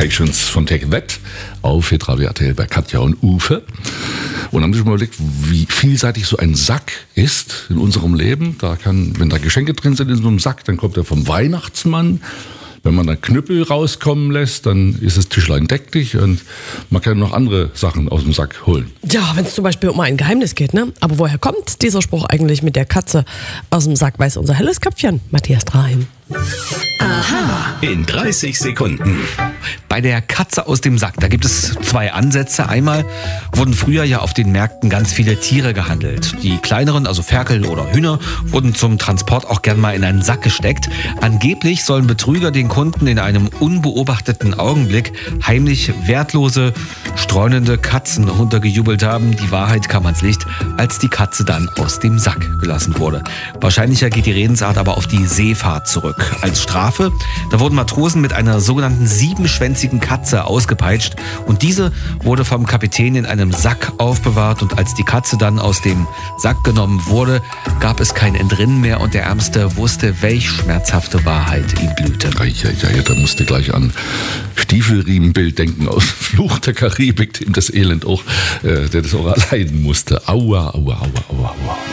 Patience von Take That auf Hitradio RTL bei Katja und Uwe. Und haben sich mal überlegt, wie vielseitig so ein Sack ist in unserem Leben. Wenn da Geschenke drin sind in so einem Sack, dann kommt er vom Weihnachtsmann. Wenn man dann Knüppel rauskommen lässt, dann ist es Tischlein deck dich und man kann noch andere Sachen aus dem Sack holen. Ja, wenn es zum Beispiel um ein Geheimnis geht, ne? Aber woher kommt dieser Spruch eigentlich mit der Katze aus dem Sack? Weiß unser helles Köpfchen, Matthias Draheim. Aha, in 30 Sekunden. Bei der Katze aus dem Sack, da gibt es zwei Ansätze. Einmal wurden früher ja auf den Märkten ganz viele Tiere gehandelt. Die kleineren, also Ferkel oder Hühner, wurden zum Transport auch gern mal in einen Sack gesteckt. Angeblich sollen Betrüger den Kunden in einem unbeobachteten Augenblick heimlich wertlose, streunende Katzen untergejubelt haben. Die Wahrheit kam ans Licht, als die Katze dann aus dem Sack gelassen wurde. Wahrscheinlicher geht die Redensart aber auf die Seefahrt zurück. Als Strafe, da wurden Matrosen mit einer sogenannten siebenschwänzigen Katze ausgepeitscht und diese wurde vom Kapitän in einem Sack aufbewahrt und als die Katze dann aus dem Sack genommen wurde, gab es kein Entrinnen mehr und der Ärmste wusste, welch schmerzhafte Wahrheit ihm blühte. Ja, da musste gleich an Stiefelriemenbild denken aus Fluch der Karibik, dem das Elend auch, der das auch erleiden musste. Aua, aua, aua, aua, aua.